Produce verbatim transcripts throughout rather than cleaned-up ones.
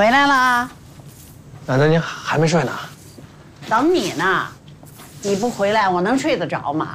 回来啦？ 奶奶，您还没睡呢？ 等你呢。你不回来，我能睡得着吗？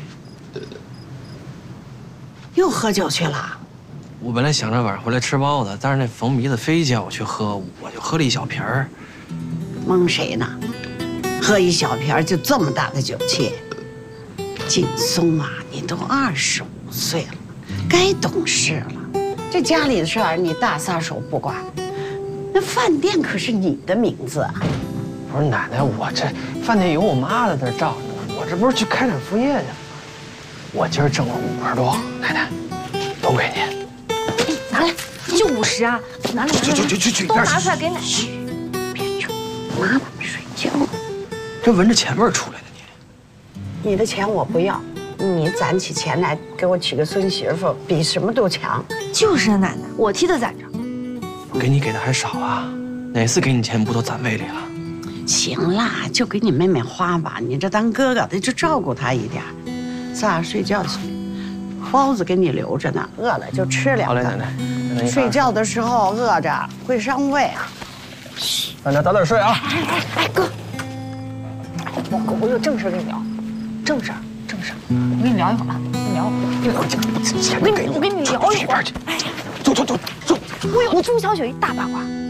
又喝酒去了？ 我本来想着晚上回来吃包子，但是那冯迷子非叫我去喝，我就喝了一小瓶儿。 蒙谁呢？喝一小瓶儿就这么大的酒气？劲松啊，你都二十五岁了，该懂事了。这家里的事儿你大撒手不管，那饭店可是你的名字啊。 不是奶奶，我这饭店有我妈在那儿罩着呢，我这不是去开展副业去了吗？我今儿挣了五十多，奶奶，都给您。 哎，拿来，就五十啊！拿来，拿来， 去去去去去， 都拿出来给奶。 嘘，别吵，妈妈睡觉。 这闻着钱味儿出来的你。 你的钱我不要，你攒起钱来给我娶个孙媳妇，比什么都强。 就是啊，奶奶，我替她攒着。 我给你给的还少啊，哪次给你钱不都攒胃里了？ 行啦，就给你妹妹花吧。你这当哥哥的就照顾她一点。咱俩睡觉去，包子给你留着呢，饿了就吃两个。 好嘞，奶奶。奶奶睡觉的时候饿着会伤胃。 奶奶早点睡啊。 哎哎哎，哥，我我有正事跟你聊，正事儿正事儿，我跟你聊一会儿啊，跟你聊。 钱我跟你我跟你聊一会儿。 哎，走走走走。 我有朱小雪一大八卦。